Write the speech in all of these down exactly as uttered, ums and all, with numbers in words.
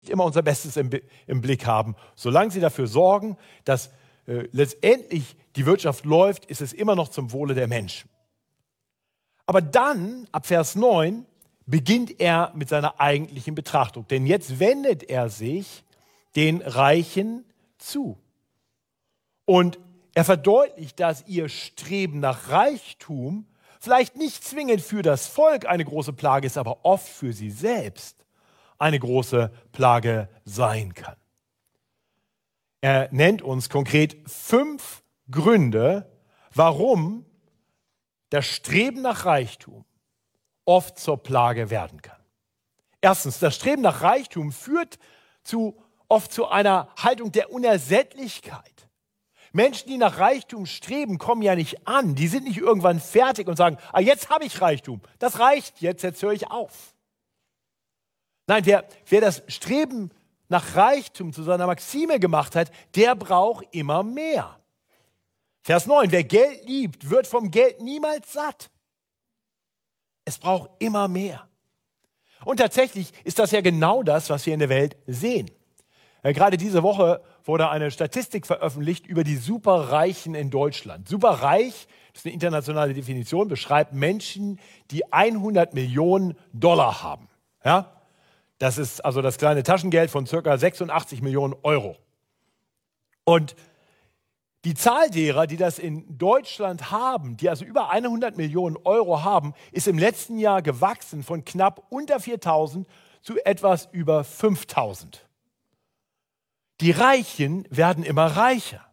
immer unser Bestes im, im Blick haben. Solange sie dafür sorgen, dass äh, letztendlich die Wirtschaft läuft, ist es immer noch zum Wohle der Menschen. Aber dann, ab Vers neun, beginnt er mit seiner eigentlichen Betrachtung. Denn jetzt wendet er sich den Reichen zu. Und er verdeutlicht, dass ihr Streben nach Reichtum vielleicht nicht zwingend für das Volk eine große Plage ist, aber oft für sie selbst eine große Plage sein kann. Er nennt uns konkret fünf Gründe, warum das Streben nach Reichtum oft zur Plage werden kann. Erstens, das Streben nach Reichtum führt zu, oft zu einer Haltung der Unersättlichkeit. Menschen, die nach Reichtum streben, kommen ja nicht an. Die sind nicht irgendwann fertig und sagen, ah, jetzt habe ich Reichtum. Das reicht jetzt, jetzt höre ich auf. Nein, wer, wer das Streben nach Reichtum zu seiner Maxime gemacht hat, der braucht immer mehr. Vers neun, wer Geld liebt, wird vom Geld niemals satt. Es braucht immer mehr. Und tatsächlich ist das ja genau das, was wir in der Welt sehen. Ja, gerade diese Woche wurde eine Statistik veröffentlicht über die Superreichen in Deutschland. Superreich, das ist eine internationale Definition, beschreibt Menschen, die hundert Millionen Dollar haben. Ja? Das ist also das kleine Taschengeld von ca. sechsundachtzig Millionen Euro. Und die Zahl derer, die das in Deutschland haben, die also über hundert Millionen Euro haben, ist im letzten Jahr gewachsen von knapp unter viertausend zu etwas über fünftausend. Die Reichen werden immer reicher.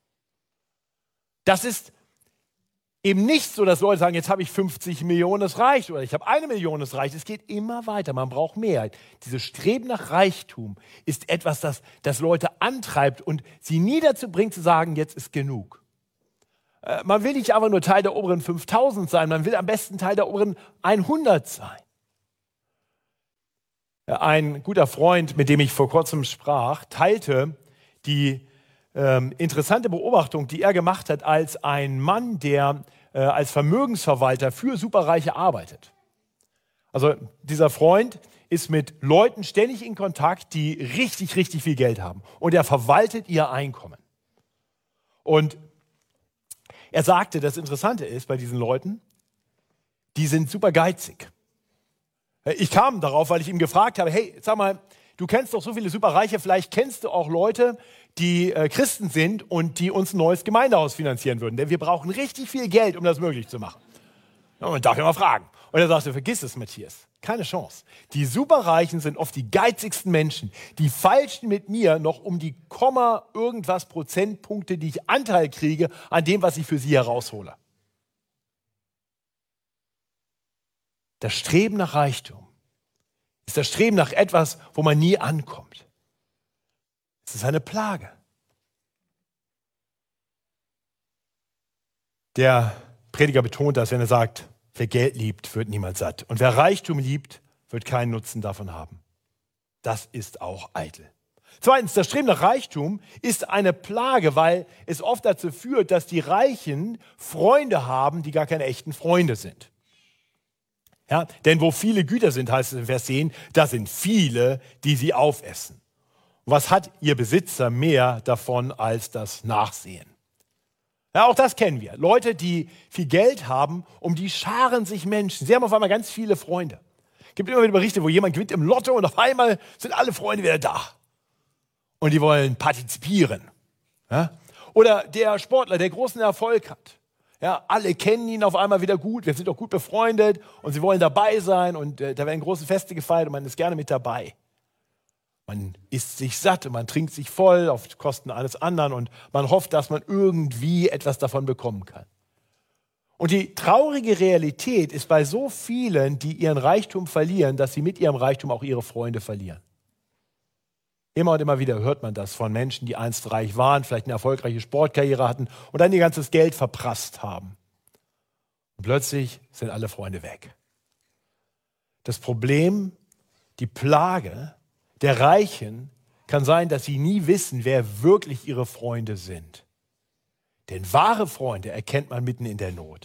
Das ist eben nicht so, dass Leute sagen, jetzt habe ich fünfzig Millionen, es reicht, oder ich habe eine Million, es reicht. Es geht immer weiter, man braucht mehr. Dieses Streben nach Reichtum ist etwas, das, das Leute antreibt und sie nie dazu bringt zu sagen, jetzt ist genug. Äh, man will nicht aber nur Teil der oberen fünftausend sein, man will am besten Teil der oberen hundert sein. Ein guter Freund, mit dem ich vor kurzem sprach, teilte die ähm, interessante Beobachtung, die er gemacht hat als ein Mann, der äh, als Vermögensverwalter für Superreiche arbeitet. Also dieser Freund ist mit Leuten ständig in Kontakt, die richtig, richtig viel Geld haben. Und er verwaltet ihr Einkommen. Und er sagte, das Interessante ist bei diesen Leuten, die sind super geizig. Ich kam darauf, weil ich ihm gefragt habe, hey, sag mal, du kennst doch so viele Superreiche, vielleicht kennst du auch Leute, die äh, Christen sind und die uns ein neues Gemeindehaus finanzieren würden. Denn wir brauchen richtig viel Geld, um das möglich zu machen. Ja, man darf ja mal fragen. Und er sagte, vergiss es, Matthias, keine Chance. Die Superreichen sind oft die geizigsten Menschen. Die feilschen mit mir noch um die Komma irgendwas Prozentpunkte, die ich Anteil kriege an dem, was ich für sie heraushole. Das Streben nach Reichtum ist das Streben nach etwas, wo man nie ankommt. Es ist eine Plage. Der Prediger betont das, wenn er sagt, wer Geld liebt, wird niemals satt. Und wer Reichtum liebt, wird keinen Nutzen davon haben. Das ist auch eitel. Zweitens, das Streben nach Reichtum ist eine Plage, weil es oft dazu führt, dass die Reichen Freunde haben, die gar keine echten Freunde sind. Ja, denn wo viele Güter sind, heißt es in Vers zehn, da sind viele, die sie aufessen. Was hat ihr Besitzer mehr davon als das Nachsehen? Ja, auch das kennen wir. Leute, die viel Geld haben, um die scharen sich Menschen. Sie haben auf einmal ganz viele Freunde. Es gibt immer wieder Berichte, wo jemand gewinnt im Lotto und auf einmal sind alle Freunde wieder da. Und die wollen partizipieren. Ja? Oder der Sportler, der großen Erfolg hat. Ja, alle kennen ihn auf einmal wieder gut, wir sind auch gut befreundet und sie wollen dabei sein und äh, da werden große Feste gefeiert und man ist gerne mit dabei. Man isst sich satt und man trinkt sich voll auf Kosten eines anderen und man hofft, dass man irgendwie etwas davon bekommen kann. Und die traurige Realität ist bei so vielen, die ihren Reichtum verlieren, dass sie mit ihrem Reichtum auch ihre Freunde verlieren. Immer und immer wieder hört man das von Menschen, die einst reich waren, vielleicht eine erfolgreiche Sportkarriere hatten und dann ihr ganzes Geld verprasst haben. Und plötzlich sind alle Freunde weg. Das Problem, die Plage der Reichen kann sein, dass sie nie wissen, wer wirklich ihre Freunde sind. Denn wahre Freunde erkennt man mitten in der Not.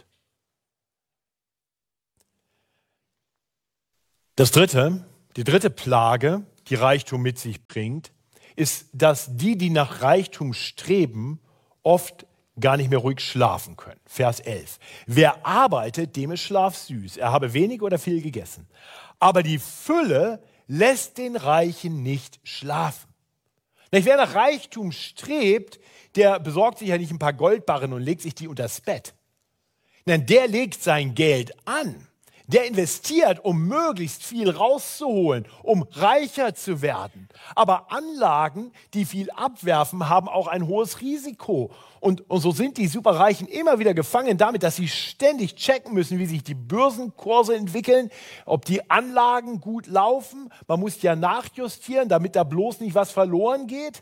Das dritte, die dritte Plage die Reichtum mit sich bringt, ist, dass die, die nach Reichtum streben, oft gar nicht mehr ruhig schlafen können. Vers elf. Wer arbeitet, dem ist Schlaf süß. Er habe wenig oder viel gegessen. Aber die Fülle lässt den Reichen nicht schlafen. Wer nach Reichtum strebt, der besorgt sich ja nicht ein paar Goldbarren und legt sich die unters Bett. Nein, der legt sein Geld an. Der investiert, um möglichst viel rauszuholen, um reicher zu werden. Aber Anlagen, die viel abwerfen, haben auch ein hohes Risiko. Und, und so sind die Superreichen immer wieder gefangen damit, dass sie ständig checken müssen, wie sich die Börsenkurse entwickeln, ob die Anlagen gut laufen. Man muss ja nachjustieren, damit da bloß nicht was verloren geht.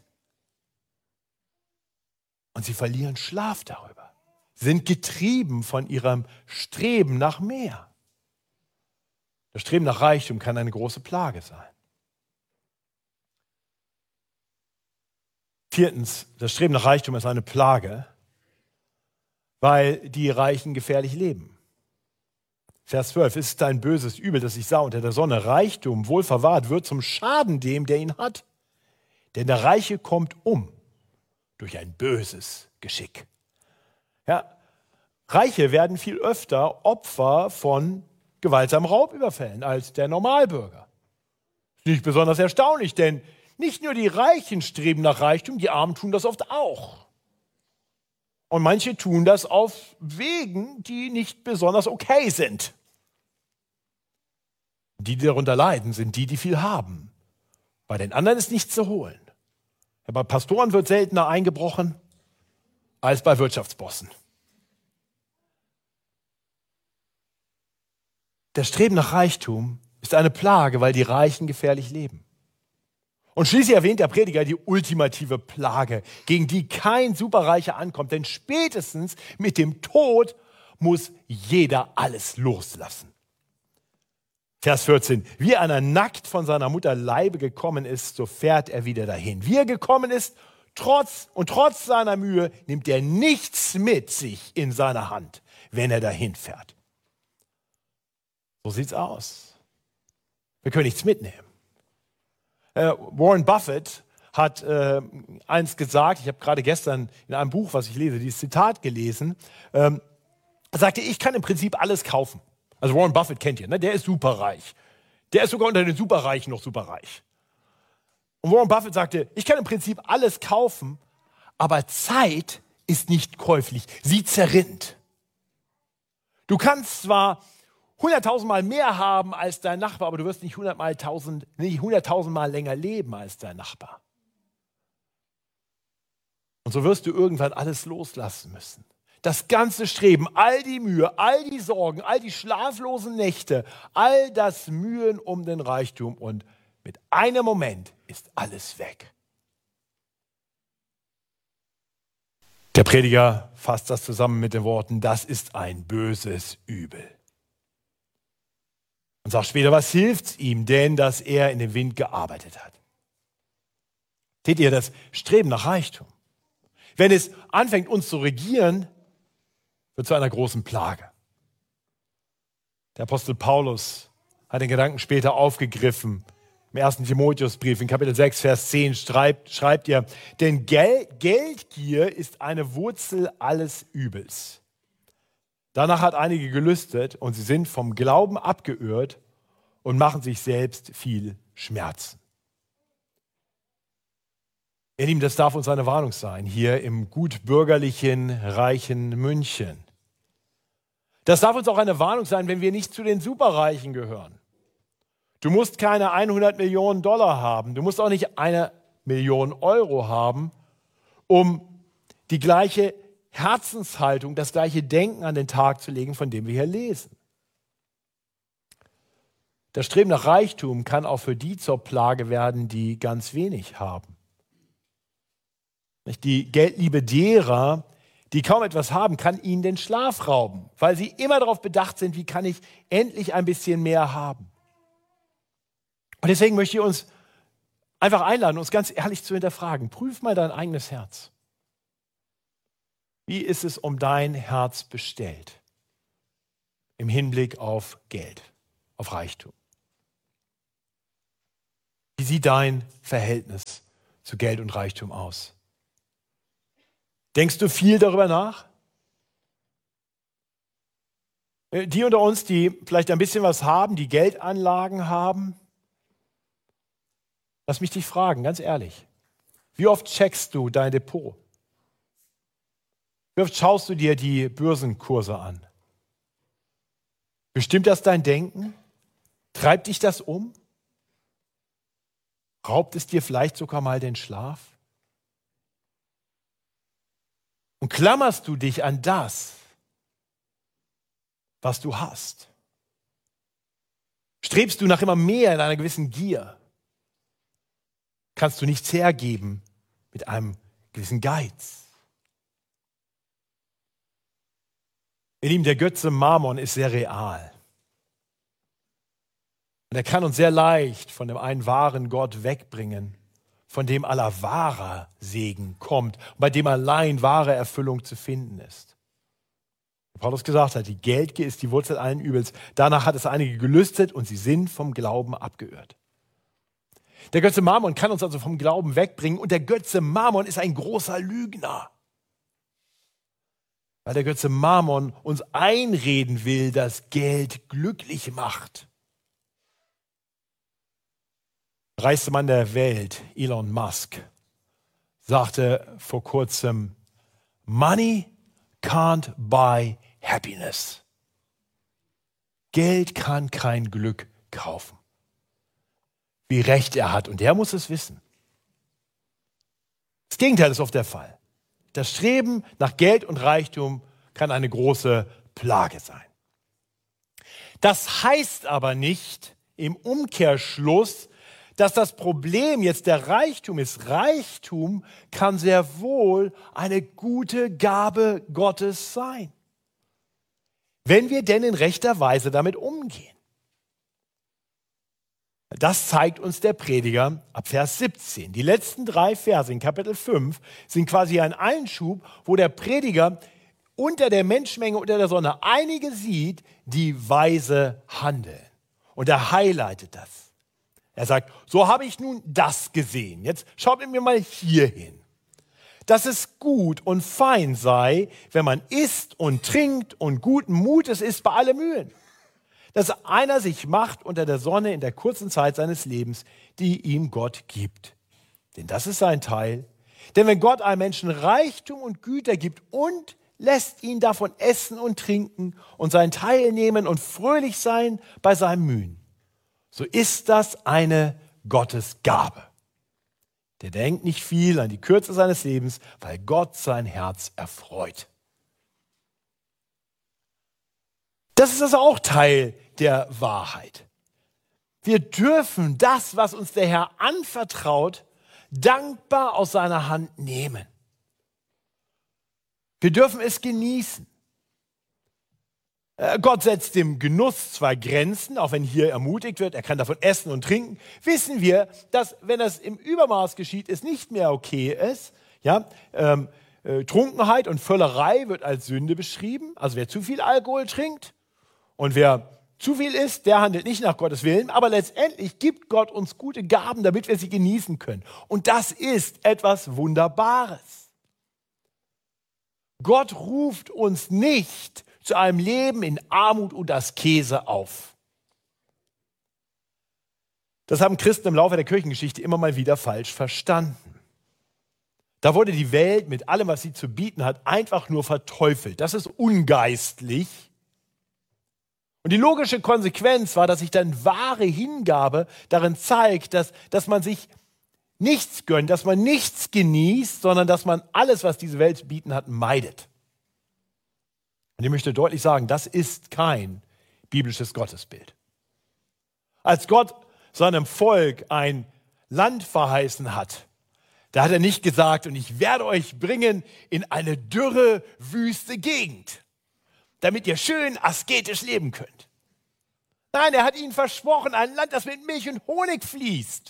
Und sie verlieren Schlaf darüber, sind getrieben von ihrem Streben nach mehr. Das Streben nach Reichtum kann eine große Plage sein. Viertens, das Streben nach Reichtum ist eine Plage, weil die Reichen gefährlich leben. Vers zwölf, es ist ein böses Übel, das ich sah unter der Sonne. Reichtum, wohl verwahrt, wird zum Schaden dem, der ihn hat. Denn der Reiche kommt um durch ein böses Geschick. Ja, Reiche werden viel öfter Opfer von gewaltsamen Raubüberfällen als der Normalbürger. Ist nicht besonders erstaunlich, denn nicht nur die Reichen streben nach Reichtum, die Armen tun das oft auch. Und manche tun das auf Wegen, die nicht besonders okay sind. Die, die darunter leiden, sind die, die viel haben. Bei den anderen ist nichts zu holen. Ja, bei Pastoren wird seltener eingebrochen als bei Wirtschaftsbossen. Das Streben nach Reichtum ist eine Plage, weil die Reichen gefährlich leben. Und schließlich erwähnt der Prediger die ultimative Plage, gegen die kein Superreicher ankommt. Denn spätestens mit dem Tod muss jeder alles loslassen. Vers vierzehn. Wie einer nackt von seiner Mutter Leibe gekommen ist, so fährt er wieder dahin. Wie er gekommen ist, trotz und trotz seiner Mühe nimmt er nichts mit sich in seiner Hand, wenn er dahin fährt. So sieht's aus. Wir können nichts mitnehmen. Äh, Warren Buffett hat äh, eins gesagt, ich habe gerade gestern in einem Buch, was ich lese, dieses Zitat gelesen, ähm, er sagte, ich kann im Prinzip alles kaufen. Also Warren Buffett kennt ihr, ne? Der ist superreich. Der ist sogar unter den Superreichen noch superreich. Und Warren Buffett sagte, ich kann im Prinzip alles kaufen, aber Zeit ist nicht käuflich. Sie zerrinnt. Du kannst zwar hunderttausend Mal mehr haben als dein Nachbar, aber du wirst nicht hunderttausend Mal länger leben als dein Nachbar. Und so wirst du irgendwann alles loslassen müssen. Das ganze Streben, all die Mühe, all die Sorgen, all die schlaflosen Nächte, all das Mühen um den Reichtum und mit einem Moment ist alles weg. Der Prediger fasst das zusammen mit den Worten, das ist ein böses Übel. Und sagt später, was hilft's ihm denn, dass er in dem Wind gearbeitet hat? Seht ihr, das Streben nach Reichtum, wenn es anfängt, uns zu regieren, wird zu einer großen Plage. Der Apostel Paulus hat den Gedanken später aufgegriffen. Im ersten Timotheusbrief in Kapitel sechs, Vers zehn schreibt, schreibt er, denn Gel- Geldgier ist eine Wurzel alles Übels. Danach hat einige gelüstet und sie sind vom Glauben abgeirrt und machen sich selbst viel Schmerzen. Ihr Lieben, das darf uns eine Warnung sein, hier im gutbürgerlichen, reichen München. Das darf uns auch eine Warnung sein, wenn wir nicht zu den Superreichen gehören. Du musst keine hundert Millionen Dollar haben, du musst auch nicht eine Million Euro haben, um die gleiche Herzenshaltung, das gleiche Denken an den Tag zu legen, von dem wir hier lesen. Das Streben nach Reichtum kann auch für die zur Plage werden, die ganz wenig haben. Die Geldliebe derer, die kaum etwas haben, kann ihnen den Schlaf rauben, weil sie immer darauf bedacht sind, wie kann ich endlich ein bisschen mehr haben. Und deswegen möchte ich uns einfach einladen, uns ganz ehrlich zu hinterfragen. Prüf mal dein eigenes Herz. Wie ist es um dein Herz bestellt im Hinblick auf Geld, auf Reichtum? Wie sieht dein Verhältnis zu Geld und Reichtum aus? Denkst du viel darüber nach? Die unter uns, die vielleicht ein bisschen was haben, die Geldanlagen haben, lass mich dich fragen, ganz ehrlich. Wie oft checkst du dein Depot? Wie oft schaust du dir die Börsenkurse an? Bestimmt das dein Denken? Treibt dich das um? Raubt es dir vielleicht sogar mal den Schlaf? Und klammerst du dich an das, was du hast? Strebst du nach immer mehr in einer gewissen Gier? Kannst du nichts hergeben mit einem gewissen Geiz? Ihr Lieben, der Götze Mammon ist sehr real. Und er kann uns sehr leicht von dem einen wahren Gott wegbringen, von dem aller wahrer Segen kommt und bei dem allein wahre Erfüllung zu finden ist. Wie Paulus gesagt hat, die Geldgier ist die Wurzel allen Übels. Danach hat es einige gelüstet und sie sind vom Glauben abgeirrt. Der Götze Mammon kann uns also vom Glauben wegbringen und der Götze Mammon ist ein großer Lügner. Weil der Götze Mammon uns einreden will, dass Geld glücklich macht. Der reichste Mann der Welt, Elon Musk, sagte vor kurzem, Money can't buy happiness. Geld kann kein Glück kaufen. Wie recht er hat und der muss es wissen. Das Gegenteil ist oft der Fall. Das Streben nach Geld und Reichtum kann eine große Plage sein. Das heißt aber nicht im Umkehrschluss, dass das Problem jetzt der Reichtum ist. Reichtum kann sehr wohl eine gute Gabe Gottes sein, wenn wir denn in rechter Weise damit umgehen. Das zeigt uns der Prediger ab Vers siebzehn. Die letzten drei Verse in Kapitel fünf sind quasi ein Einschub, wo der Prediger unter der Menschenmenge, unter der Sonne einige sieht, die weise handeln. Und er highlightet das. Er sagt, so habe ich nun das gesehen. Jetzt schaut mit mir mal hier hin. Dass es gut und fein sei, wenn man isst und trinkt und guten Mutes ist bei allen Mühen. Dass einer sich macht unter der Sonne in der kurzen Zeit seines Lebens, die ihm Gott gibt. Denn das ist sein Teil. Denn wenn Gott einem Menschen Reichtum und Güter gibt und lässt ihn davon essen und trinken und seinen Teil nehmen und fröhlich sein bei seinem Mühen, so ist das eine Gottesgabe. Der denkt nicht viel an die Kürze seines Lebens, weil Gott sein Herz erfreut. Das ist also auch Teil der Wahrheit. Wir dürfen das, was uns der Herr anvertraut, dankbar aus seiner Hand nehmen. Wir dürfen es genießen. Gott setzt dem Genuss zwar Grenzen, auch wenn hier ermutigt wird, er kann davon essen und trinken, wissen wir, dass, wenn das im Übermaß geschieht, es nicht mehr okay ist. Ja, ähm, äh, Trunkenheit und Völlerei wird als Sünde beschrieben. Also wer zu viel Alkohol trinkt und wer zu viel isst, der handelt nicht nach Gottes Willen. Aber letztendlich gibt Gott uns gute Gaben, damit wir sie genießen können. Und das ist etwas Wunderbares. Gott ruft uns nicht zu einem Leben in Armut und Askese auf. Das haben Christen im Laufe der Kirchengeschichte immer mal wieder falsch verstanden. Da wurde die Welt mit allem, was sie zu bieten hat, einfach nur verteufelt. Das ist ungeistlich. Und die logische Konsequenz war, dass sich dann wahre Hingabe darin zeigt, dass, dass man sich nichts gönnt, dass man nichts genießt, sondern dass man alles, was diese Welt zu bieten hat, meidet. Und ich möchte deutlich sagen, das ist kein biblisches Gottesbild. Als Gott seinem Volk ein Land verheißen hat, da hat er nicht gesagt, und ich werde euch bringen in eine dürre, wüste Gegend, damit ihr schön asketisch leben könnt. Nein, er hat ihnen versprochen, ein Land, das mit Milch und Honig fließt.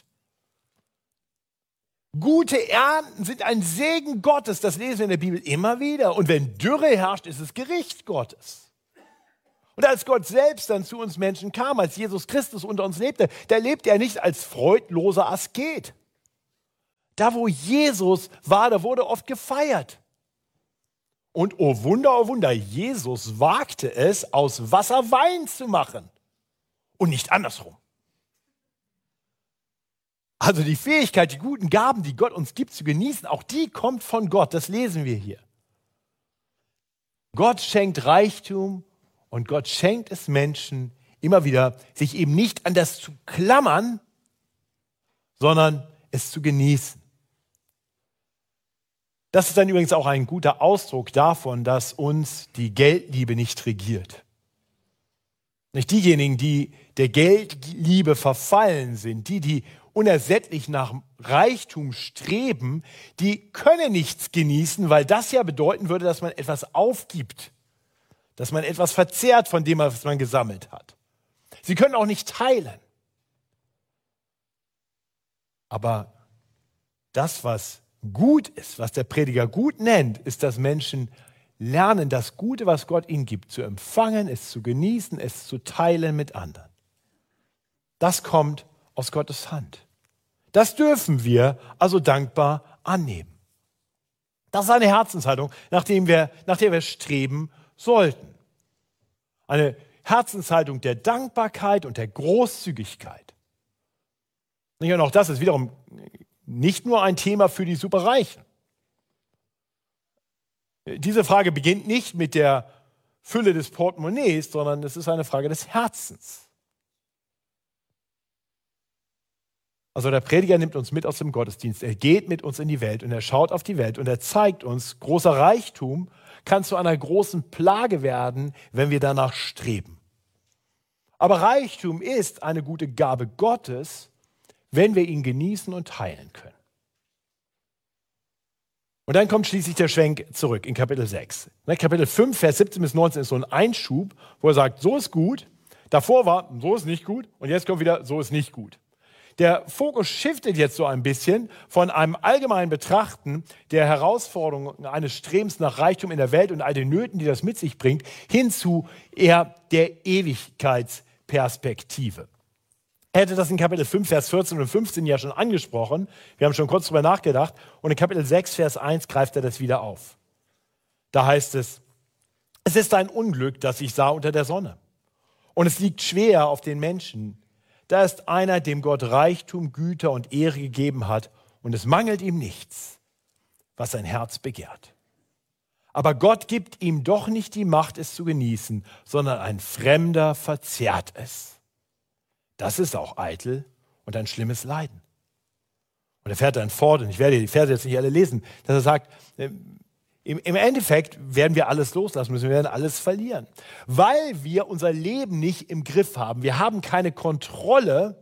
Gute Ernten sind ein Segen Gottes, das lesen wir in der Bibel immer wieder. Und wenn Dürre herrscht, ist es Gericht Gottes. Und als Gott selbst dann zu uns Menschen kam, als Jesus Christus unter uns lebte, da lebte er nicht als freudloser Asket. Da, wo Jesus war, da wurde oft gefeiert. Und oh Wunder, oh Wunder, Jesus wagte es, aus Wasser Wein zu machen und nicht andersrum. Also die Fähigkeit, die guten Gaben, die Gott uns gibt, zu genießen, auch die kommt von Gott, das lesen wir hier. Gott schenkt Reichtum und Gott schenkt es Menschen immer wieder, sich eben nicht an das zu klammern, sondern es zu genießen. Das ist dann übrigens auch ein guter Ausdruck davon, dass uns die Geldliebe nicht regiert. Nicht diejenigen, die der Geldliebe verfallen sind, die, die unersättlich nach Reichtum streben, die können nichts genießen, weil das ja bedeuten würde, dass man etwas aufgibt, dass man etwas verzehrt von dem, was man gesammelt hat. Sie können auch nicht teilen. Aber das, was gut ist, was der Prediger gut nennt, ist, dass Menschen lernen, das Gute, was Gott ihnen gibt, zu empfangen, es zu genießen, es zu teilen mit anderen. Das kommt aus Gottes Hand. Das dürfen wir also dankbar annehmen. Das ist eine Herzenshaltung, nach der wir, nach der wir streben sollten. Eine Herzenshaltung der Dankbarkeit und der Großzügigkeit. Und auch das ist wiederum nicht nur ein Thema für die Superreichen. Diese Frage beginnt nicht mit der Fülle des Portemonnaies, sondern es ist eine Frage des Herzens. Also der Prediger nimmt uns mit aus dem Gottesdienst. Er geht mit uns in die Welt und er schaut auf die Welt und er zeigt uns, großer Reichtum kann zu einer großen Plage werden, wenn wir danach streben. Aber Reichtum ist eine gute Gabe Gottes, wenn wir ihn genießen und teilen können. Und dann kommt schließlich der Schwenk zurück in Kapitel sechs. Kapitel fünf, Vers siebzehn bis neunzehn ist so ein Einschub, wo er sagt, so ist gut. Davor war, so ist nicht gut. Und jetzt kommt wieder, so ist nicht gut. Der Fokus shiftet jetzt so ein bisschen von einem allgemeinen Betrachten der Herausforderungen eines Strebens nach Reichtum in der Welt und all den Nöten, die das mit sich bringt, hin zu eher der Ewigkeitsperspektive. Er hätte das in Kapitel fünf, Vers vierzehn und fünfzehn ja schon angesprochen. Wir haben schon kurz darüber nachgedacht. Und in Kapitel sechs, Vers eins greift er das wieder auf. Da heißt es, es ist ein Unglück, das ich sah unter der Sonne. Und es liegt schwer auf den Menschen. Da ist einer, dem Gott Reichtum, Güter und Ehre gegeben hat. Und es mangelt ihm nichts, was sein Herz begehrt. Aber Gott gibt ihm doch nicht die Macht, es zu genießen, sondern ein Fremder verzehrt es. Das ist auch eitel und ein schlimmes Leiden. Und er fährt dann fort, und ich werde die Verse jetzt nicht alle lesen, dass er sagt, im, im Endeffekt werden wir alles loslassen müssen, wir werden alles verlieren. Weil wir unser Leben nicht im Griff haben. Wir haben keine Kontrolle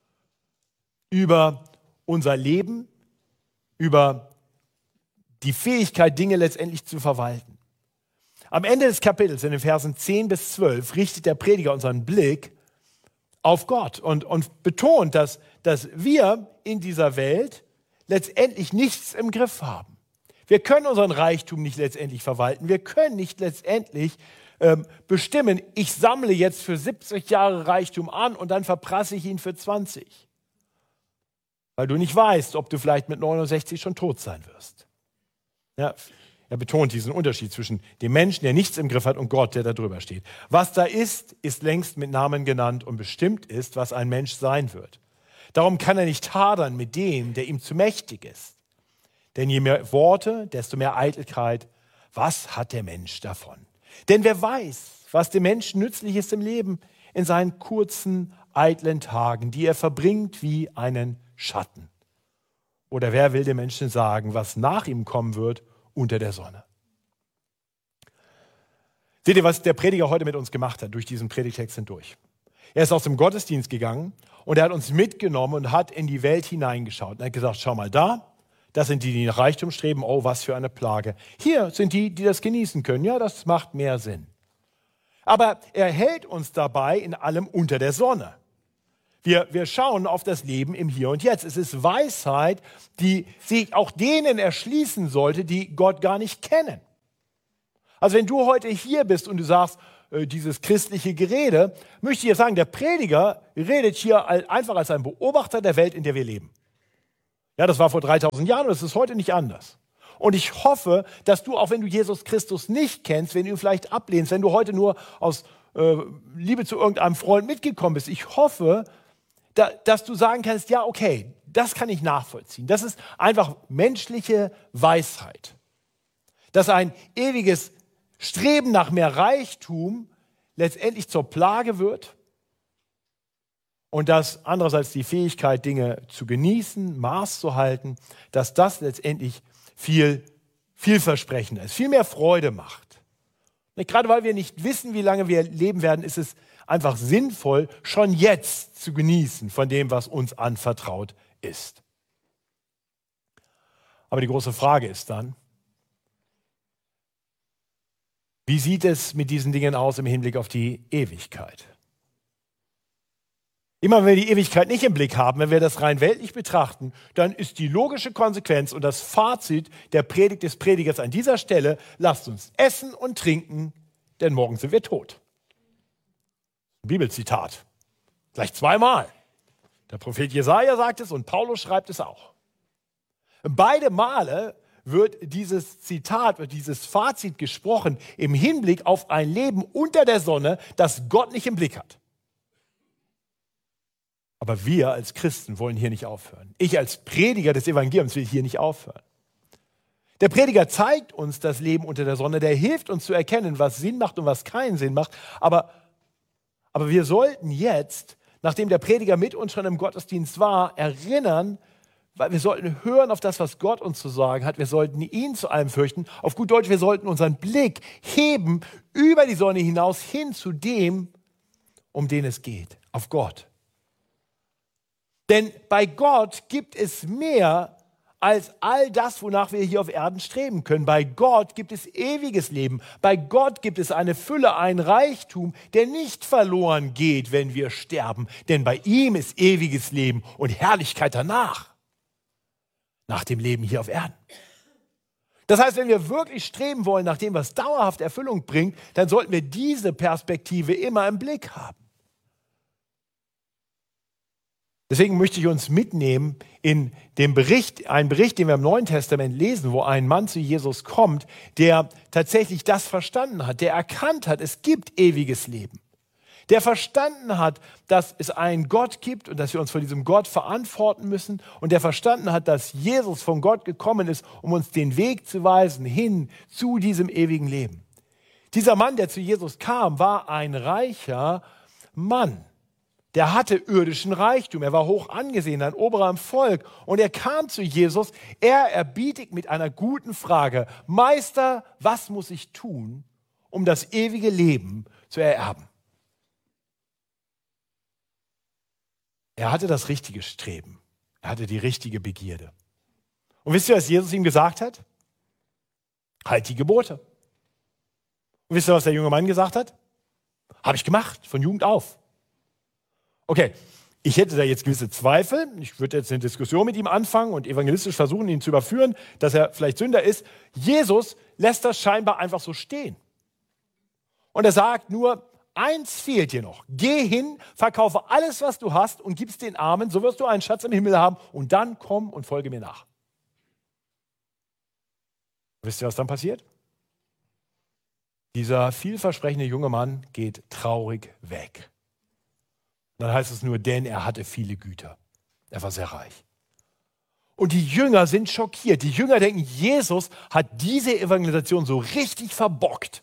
über unser Leben, über die Fähigkeit, Dinge letztendlich zu verwalten. Am Ende des Kapitels, in den Versen zehn bis zwölf, richtet der Prediger unseren Blick auf Gott und, und betont, dass, dass wir in dieser Welt letztendlich nichts im Griff haben. Wir können unseren Reichtum nicht letztendlich verwalten. Wir können nicht letztendlich ähm, bestimmen, ich sammle jetzt für siebzig Jahre Reichtum an und dann verprasse ich ihn für zwanzig. Weil du nicht weißt, ob du vielleicht mit neunundsechzig schon tot sein wirst. Ja, er betont diesen Unterschied zwischen dem Menschen, der nichts im Griff hat, und Gott, der da drüber steht. Was da ist, ist längst mit Namen genannt und bestimmt ist, was ein Mensch sein wird. Darum kann er nicht hadern mit dem, der ihm zu mächtig ist. Denn je mehr Worte, desto mehr Eitelkeit. Was hat der Mensch davon? Denn wer weiß, was dem Menschen nützlich ist im Leben, in seinen kurzen, eitlen Tagen, die er verbringt wie einen Schatten. Oder wer will dem Menschen sagen, was nach ihm kommen wird, unter der Sonne. Seht ihr, was der Prediger heute mit uns gemacht hat, durch diesen Predigtext hindurch? Er ist aus dem Gottesdienst gegangen und er hat uns mitgenommen und hat in die Welt hineingeschaut. Und er hat gesagt, schau mal da, das sind die, die nach Reichtum streben, oh, was für eine Plage. Hier sind die, die das genießen können, ja, das macht mehr Sinn. Aber er hält uns dabei in allem unter der Sonne. Wir, wir schauen auf das Leben im Hier und Jetzt. Es ist Weisheit, die sich auch denen erschließen sollte, die Gott gar nicht kennen. Also wenn du heute hier bist und du sagst, äh, dieses christliche Gerede, möchte ich jetzt sagen, der Prediger redet hier einfach als ein Beobachter der Welt, in der wir leben. Ja, das war vor dreitausend Jahren und es ist heute nicht anders. Und ich hoffe, dass du, auch wenn du Jesus Christus nicht kennst, wenn du ihn vielleicht ablehnst, wenn du heute nur aus äh, Liebe zu irgendeinem Freund mitgekommen bist, ich hoffe, da, dass du sagen kannst, ja, okay, das kann ich nachvollziehen. Das ist einfach menschliche Weisheit. Dass ein ewiges Streben nach mehr Reichtum letztendlich zur Plage wird und dass andererseits die Fähigkeit, Dinge zu genießen, Maß zu halten, dass das letztendlich viel vielversprechender ist, viel mehr Freude macht. Gerade weil wir nicht wissen, wie lange wir leben werden, ist es einfach sinnvoll, schon jetzt zu genießen von dem, was uns anvertraut ist. Aber die große Frage ist dann, wie sieht es mit diesen Dingen aus im Hinblick auf die Ewigkeit? Immer wenn wir die Ewigkeit nicht im Blick haben, wenn wir das rein weltlich betrachten, dann ist die logische Konsequenz und das Fazit der Predigt des Predigers an dieser Stelle: Lasst uns essen und trinken, denn morgen sind wir tot. Ein Bibelzitat. Gleich zweimal. Der Prophet Jesaja sagt es und Paulus schreibt es auch. Beide Male wird dieses Zitat, wird dieses Fazit gesprochen im Hinblick auf ein Leben unter der Sonne, das Gott nicht im Blick hat. Aber wir als Christen wollen hier nicht aufhören. Ich als Prediger des Evangeliums will hier nicht aufhören. Der Prediger zeigt uns das Leben unter der Sonne, der hilft uns zu erkennen, was Sinn macht und was keinen Sinn macht. Aber, aber wir sollten jetzt, nachdem der Prediger mit uns schon im Gottesdienst war, erinnern, weil wir sollten hören auf das, was Gott uns zu sagen hat. Wir sollten ihn zu allem fürchten. Auf gut Deutsch, wir sollten unseren Blick heben über die Sonne hinaus hin zu dem, um den es geht, auf Gott. Denn bei Gott gibt es mehr als all das, wonach wir hier auf Erden streben können. Bei Gott gibt es ewiges Leben. Bei Gott gibt es eine Fülle, ein Reichtum, der nicht verloren geht, wenn wir sterben. Denn bei ihm ist ewiges Leben und Herrlichkeit danach. Nach dem Leben hier auf Erden. Das heißt, wenn wir wirklich streben wollen nach dem, was dauerhaft Erfüllung bringt, dann sollten wir diese Perspektive immer im Blick haben. Deswegen möchte ich uns mitnehmen in dem Bericht, einen Bericht, den wir im Neuen Testament lesen, wo ein Mann zu Jesus kommt, der tatsächlich das verstanden hat, der erkannt hat, es gibt ewiges Leben. Der verstanden hat, dass es einen Gott gibt und dass wir uns vor diesem Gott verantworten müssen und der verstanden hat, dass Jesus von Gott gekommen ist, um uns den Weg zu weisen hin zu diesem ewigen Leben. Dieser Mann, der zu Jesus kam, war ein reicher Mann. Der hatte irdischen Reichtum, er war hoch angesehen, ein Oberer im Volk und er kam zu Jesus, er erbietet mit einer guten Frage: Meister, was muss ich tun, um das ewige Leben zu ererben? Er hatte das richtige Streben, er hatte die richtige Begierde. Und wisst ihr, was Jesus ihm gesagt hat? Halt die Gebote. Und wisst ihr, was der junge Mann gesagt hat? Habe ich gemacht, von Jugend auf. Okay, ich hätte da jetzt gewisse Zweifel. Ich würde jetzt eine Diskussion mit ihm anfangen und evangelistisch versuchen, ihn zu überführen, dass er vielleicht Sünder ist. Jesus lässt das scheinbar einfach so stehen. Und er sagt nur, eins fehlt dir noch. Geh hin, verkaufe alles, was du hast und gib es den Armen, so wirst du einen Schatz im Himmel haben und dann komm und folge mir nach. Wisst ihr, was dann passiert? Dieser vielversprechende junge Mann geht traurig weg. Dann heißt es nur, denn er hatte viele Güter. Er war sehr reich. Und die Jünger sind schockiert. Die Jünger denken, Jesus hat diese Evangelisation so richtig verbockt.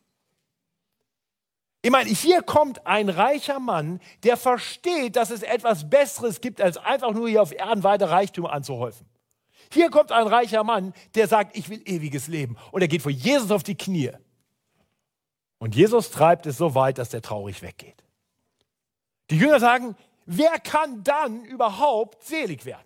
Ich meine, hier kommt ein reicher Mann, der versteht, dass es etwas Besseres gibt, als einfach nur hier auf Erden weiter Reichtum anzuhäufen. Hier kommt ein reicher Mann, der sagt, ich will ewiges Leben. Und er geht vor Jesus auf die Knie. Und Jesus treibt es so weit, dass der traurig weggeht. Die Jünger sagen, wer kann dann überhaupt selig werden?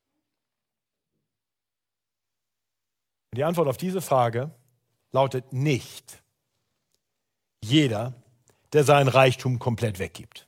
Die Antwort auf diese Frage lautet nicht jeder, der seinen Reichtum komplett weggibt.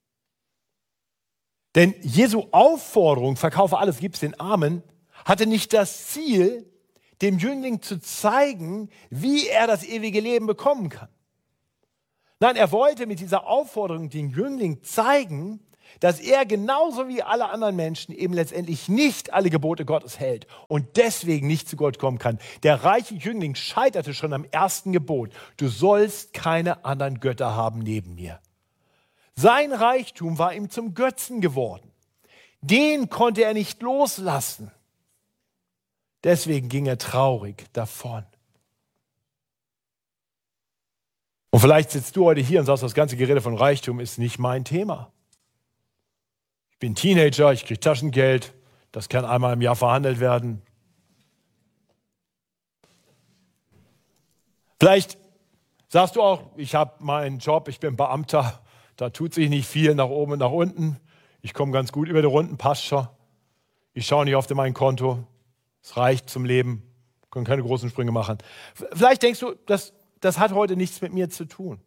Denn Jesu Aufforderung, verkaufe alles, gib's den Armen, hatte nicht das Ziel, dem Jüngling zu zeigen, wie er das ewige Leben bekommen kann. Nein, er wollte mit dieser Aufforderung den Jüngling zeigen, dass er genauso wie alle anderen Menschen eben letztendlich nicht alle Gebote Gottes hält und deswegen nicht zu Gott kommen kann. Der reiche Jüngling scheiterte schon am ersten Gebot. Du sollst keine anderen Götter haben neben mir. Sein Reichtum war ihm zum Götzen geworden. Den konnte er nicht loslassen. Deswegen ging er traurig davon. Und vielleicht sitzt du heute hier und sagst, das ganze Gerede von Reichtum ist nicht mein Thema. Ich bin Teenager, ich kriege Taschengeld, das kann einmal im Jahr verhandelt werden. Vielleicht sagst du auch, ich habe meinen Job, ich bin Beamter, da tut sich nicht viel nach oben und nach unten. Ich komme ganz gut über die Runden, passt schon. Ich schaue nicht oft in mein Konto, es reicht zum Leben, können keine großen Sprünge machen. Vielleicht denkst du, das, das hat heute nichts mit mir zu tun.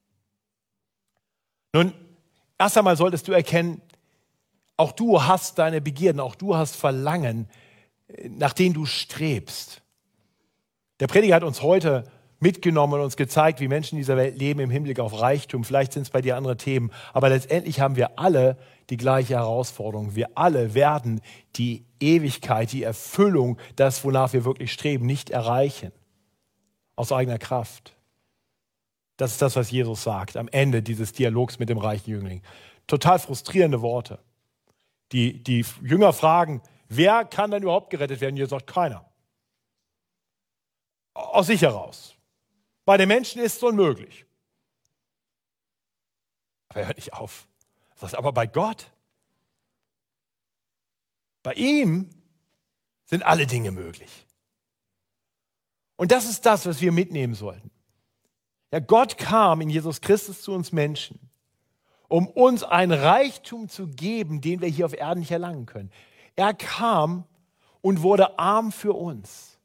Nun, erst einmal solltest du erkennen, auch du hast deine Begierden, auch du hast Verlangen, nach denen du strebst. Der Prediger hat uns heute mitgenommen und uns gezeigt, wie Menschen in dieser Welt leben im Hinblick auf Reichtum. Vielleicht sind es bei dir andere Themen, aber letztendlich haben wir alle die gleiche Herausforderung. Wir alle werden die Ewigkeit, die Erfüllung, das, wonach wir wirklich streben, nicht erreichen. Aus eigener Kraft. Das ist das, was Jesus sagt am Ende dieses Dialogs mit dem reichen Jüngling. Total frustrierende Worte. Die, die Jünger fragen, wer kann denn überhaupt gerettet werden? Jesus sagt, keiner. Aus sich heraus. Bei den Menschen ist es unmöglich. Aber er hört nicht auf. Er sagt, aber bei Gott, bei ihm sind alle Dinge möglich. Und das ist das, was wir mitnehmen sollten. Ja, Gott kam in Jesus Christus zu uns Menschen, um uns ein Reichtum zu geben, den wir hier auf Erden nicht erlangen können. Er kam und wurde arm für uns.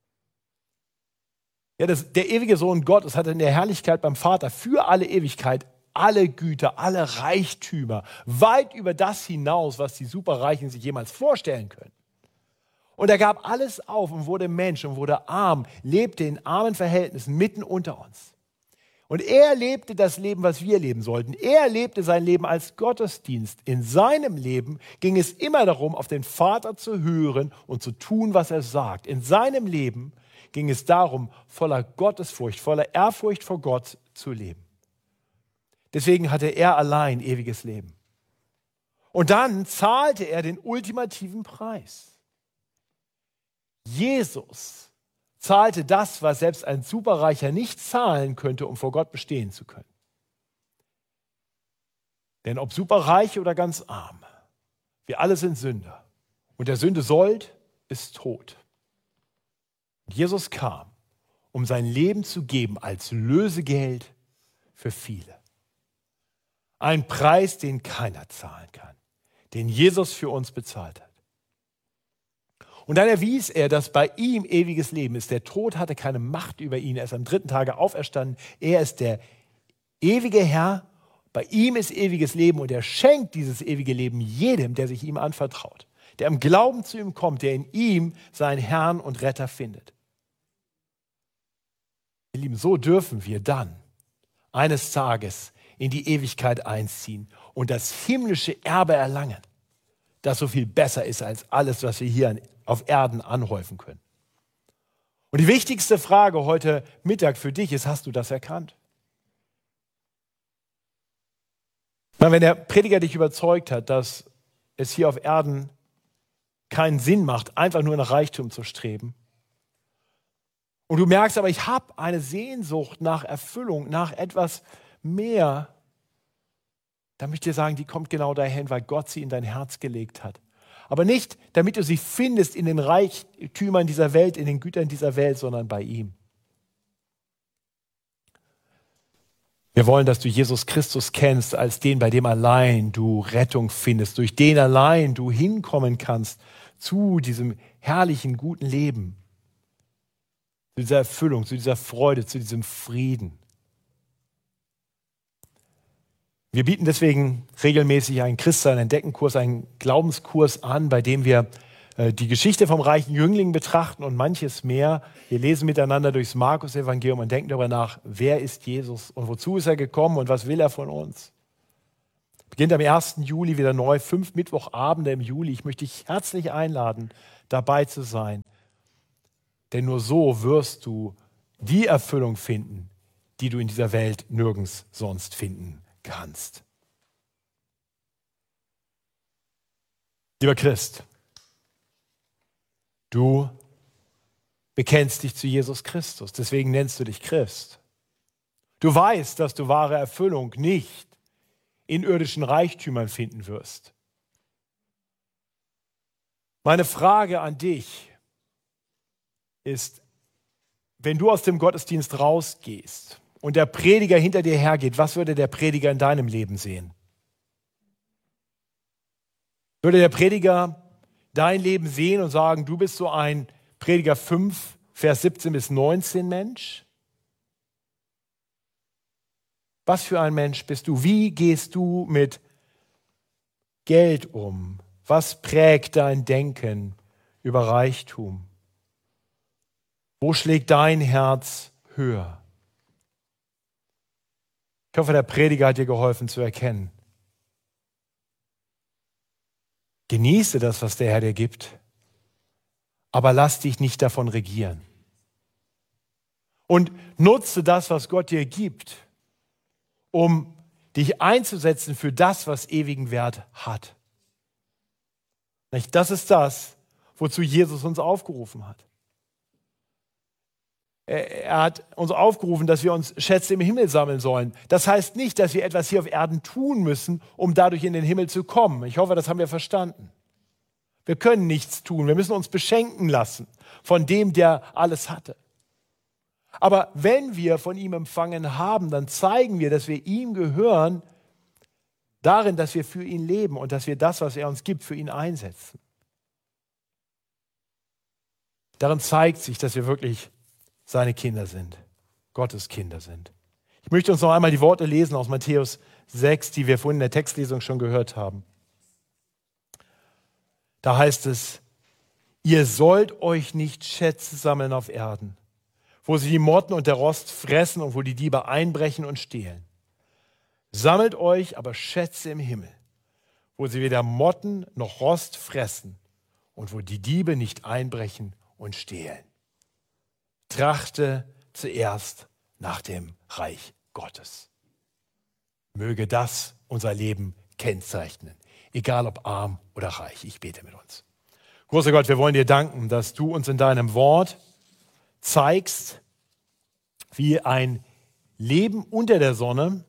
Ja, das, der ewige Sohn Gottes hat in der Herrlichkeit beim Vater für alle Ewigkeit alle Güter, alle Reichtümer, weit über das hinaus, was die Superreichen sich jemals vorstellen können. Und er gab alles auf und wurde Mensch und wurde arm, lebte in armen Verhältnissen mitten unter uns. Und er lebte das Leben, was wir leben sollten. Er lebte sein Leben als Gottesdienst. In seinem Leben ging es immer darum, auf den Vater zu hören und zu tun, was er sagt. In seinem Leben ging es darum, voller Gottesfurcht, voller Ehrfurcht vor Gott zu leben. Deswegen hatte er allein ewiges Leben. Und dann zahlte er den ultimativen Preis. Jesus zahlte das, was selbst ein Superreicher nicht zahlen könnte, um vor Gott bestehen zu können. Denn ob superreich oder ganz arm, wir alle sind Sünder. Und der Sünde Sold ist Tod. Und Jesus kam, um sein Leben zu geben als Lösegeld für viele. Ein Preis, den keiner zahlen kann, den Jesus für uns bezahlt hat. Und dann erwies er, dass bei ihm ewiges Leben ist. Der Tod hatte keine Macht über ihn. Er ist am dritten Tage auferstanden. Er ist der ewige Herr. Bei ihm ist ewiges Leben und er schenkt dieses ewige Leben jedem, der sich ihm anvertraut, der im Glauben zu ihm kommt, der in ihm seinen Herrn und Retter findet. Ihr Lieben, so dürfen wir dann eines Tages in die Ewigkeit einziehen und das himmlische Erbe erlangen, das so viel besser ist als alles, was wir hier auf Erden anhäufen können. Und die wichtigste Frage heute Mittag für dich ist, hast du das erkannt? Wenn der Prediger dich überzeugt hat, dass es hier auf Erden keinen Sinn macht, einfach nur nach Reichtum zu streben, und du merkst aber, ich habe eine Sehnsucht nach Erfüllung, nach etwas mehr, dann möchte ich dir sagen, die kommt genau dahin, weil Gott sie in dein Herz gelegt hat. Aber nicht, damit du sie findest in den Reichtümern dieser Welt, in den Gütern dieser Welt, sondern bei ihm. Wir wollen, dass du Jesus Christus kennst als den, bei dem allein du Rettung findest, durch den allein du hinkommen kannst zu diesem herrlichen, guten Leben, zu dieser Erfüllung, zu dieser Freude, zu diesem Frieden. Wir bieten deswegen regelmäßig einen Christsein-Entdecken-Kurs, einen Glaubenskurs an, bei dem wir die Geschichte vom reichen Jüngling betrachten und manches mehr. Wir lesen miteinander durchs Markus-Evangelium und denken darüber nach, wer ist Jesus und wozu ist er gekommen und was will er von uns. Beginnt am ersten Juli wieder neu, fünf Mittwochabende im Juli. Ich möchte dich herzlich einladen, dabei zu sein. Denn nur so wirst du die Erfüllung finden, die du in dieser Welt nirgends sonst finden kannst. Lieber Christ, du bekennst dich zu Jesus Christus, deswegen nennst du dich Christ. Du weißt, dass du wahre Erfüllung nicht in irdischen Reichtümern finden wirst. Meine Frage an dich ist, wenn du aus dem Gottesdienst rausgehst und der Prediger hinter dir hergeht, was würde der Prediger in deinem Leben sehen? Würde der Prediger dein Leben sehen und sagen, du bist so ein Prediger fünf, Vers siebzehn bis neunzehn Mensch? Was für ein Mensch bist du? Wie gehst du mit Geld um? Was prägt dein Denken über Reichtum? Wo schlägt dein Herz höher? Ich hoffe, der Prediger hat dir geholfen zu erkennen. Genieße das, was der Herr dir gibt, aber lass dich nicht davon regieren. Und nutze das, was Gott dir gibt, um dich einzusetzen für das, was ewigen Wert hat. Das ist das, wozu Jesus uns aufgerufen hat. Er hat uns aufgerufen, dass wir uns Schätze im Himmel sammeln sollen. Das heißt nicht, dass wir etwas hier auf Erden tun müssen, um dadurch in den Himmel zu kommen. Ich hoffe, das haben wir verstanden. Wir können nichts tun. Wir müssen uns beschenken lassen von dem, der alles hatte. Aber wenn wir von ihm empfangen haben, dann zeigen wir, dass wir ihm gehören, darin, dass wir für ihn leben und dass wir das, was er uns gibt, für ihn einsetzen. Darin zeigt sich, dass wir wirklich seine Kinder sind, Gottes Kinder sind. Ich möchte uns noch einmal die Worte lesen aus Matthäus sechs, die wir vorhin in der Textlesung schon gehört haben. Da heißt es, ihr sollt euch nicht Schätze sammeln auf Erden, wo sie die Motten und der Rost fressen und wo die Diebe einbrechen und stehlen. Sammelt euch aber Schätze im Himmel, wo sie weder Motten noch Rost fressen und wo die Diebe nicht einbrechen und stehlen. Trachte zuerst nach dem Reich Gottes. Möge das unser Leben kennzeichnen, egal ob arm oder reich. Ich bete mit uns. Großer Gott, wir wollen dir danken, dass du uns in deinem Wort zeigst, wie ein Leben unter der Sonne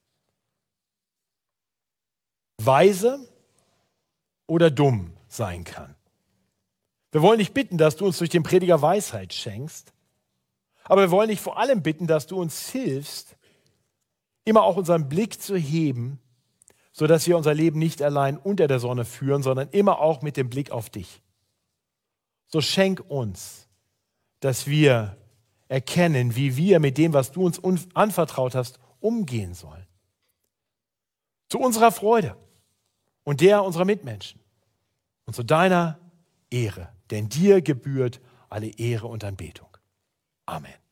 weise oder dumm sein kann. Wir wollen dich bitten, dass du uns durch den Prediger Weisheit schenkst, aber wir wollen dich vor allem bitten, dass du uns hilfst, immer auch unseren Blick zu heben, sodass wir unser Leben nicht allein unter der Sonne führen, sondern immer auch mit dem Blick auf dich. So schenk uns, dass wir erkennen, wie wir mit dem, was du uns anvertraut hast, umgehen sollen. Zu unserer Freude und der unserer Mitmenschen und zu deiner Ehre, denn dir gebührt alle Ehre und Anbetung. Amen.